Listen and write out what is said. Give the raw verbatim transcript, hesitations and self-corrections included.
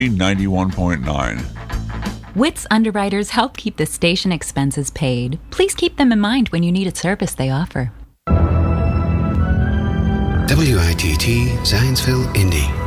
ninety-one point nine. Witt's underwriters help keep the station expenses paid. Please keep them in mind when you need a service they offer. W I T T Zanesville, Indy.